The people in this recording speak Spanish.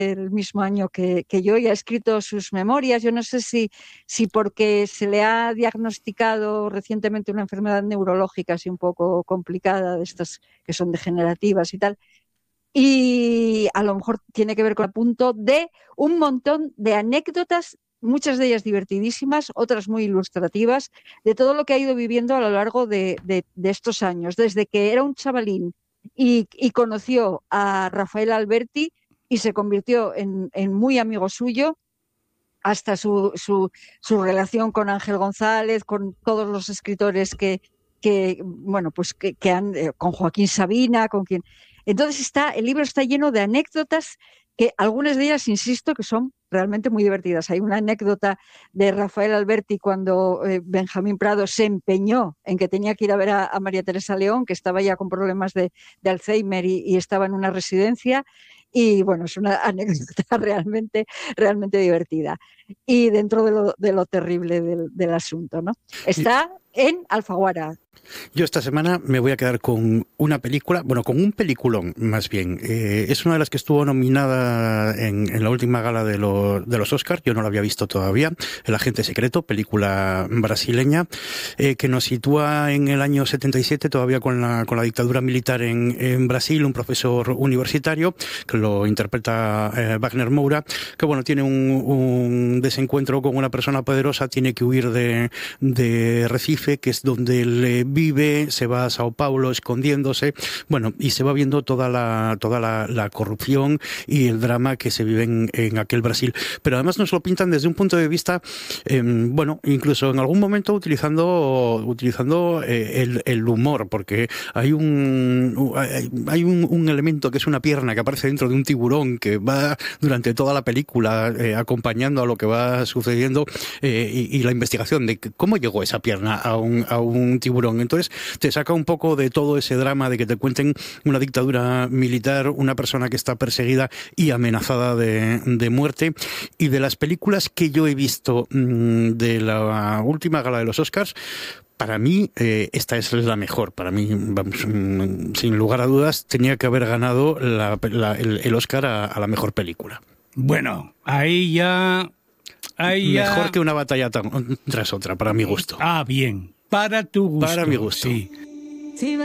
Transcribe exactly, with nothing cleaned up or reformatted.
el mismo año que, que yo y ha escrito sus memorias. Yo no sé si, si porque se le ha diagnosticado recientemente una enfermedad neurológica así un poco complicada, de estas que son degenerativas y tal, y a lo mejor tiene que ver con el punto de un montón de anécdotas, muchas de ellas divertidísimas, otras muy ilustrativas, de todo lo que ha ido viviendo a lo largo de, de, de estos años, desde que era un chavalín y, y conoció a Rafael Alberti y se convirtió en, en muy amigo suyo, hasta su, su, su relación con Ángel González, con todos los escritores que, que bueno, pues que, que han, eh, con Joaquín Sabina, con quien... Entonces está, el libro está lleno de anécdotas que algunas de ellas, insisto, que son realmente muy divertidas. Hay una anécdota de Rafael Alberti cuando eh, Benjamín Prado se empeñó en que tenía que ir a ver a, a María Teresa León, que estaba ya con problemas de, de Alzheimer y, y estaba en una residencia. Y bueno, es una anécdota realmente, realmente divertida. Y dentro de lo, de lo terrible del, del asunto, ¿no? Está en Alfaguara. Yo esta semana me voy a quedar con una película, bueno, con un peliculón más bien. Eh, es una de las que estuvo nominada en, en la última gala de, lo, de los Oscars. Yo no la había visto todavía. El agente secreto, película brasileña, eh, que nos sitúa en el año setenta y siete, todavía con la, con la dictadura militar en, en Brasil. Un profesor universitario que lo interpreta eh, Wagner Moura, que bueno, tiene un, un desencuentro con una persona poderosa, tiene que huir de, de Recife, que es donde le vive, se va a Sao Paulo escondiéndose, bueno, y se va viendo toda la toda la, la corrupción y el drama que se vive en, en aquel Brasil. Pero además nos lo pintan desde un punto de vista, eh, bueno, incluso en algún momento utilizando utilizando eh, el, el humor, porque hay un hay un, un elemento que es una pierna que aparece dentro de un tiburón que va durante toda la película eh, acompañando a lo que va sucediendo eh, y, y la investigación de cómo llegó esa pierna a un, a un tiburón. Entonces te saca un poco de todo ese drama de que te cuenten una dictadura militar, una persona que está perseguida y amenazada de, de muerte. Y de las películas que yo he visto mmm, de la última gala de los Oscars, para mí eh, esta es la mejor. Para mí, vamos, mmm, sin lugar a dudas, tenía que haber ganado la, la, el, el Oscar a, a la mejor película. Bueno, ahí ya... Ahí Mejor ya... que una batalla tras otra, para mi gusto. Ah, bien. Para tu gusto. Para mi gusto. Sí.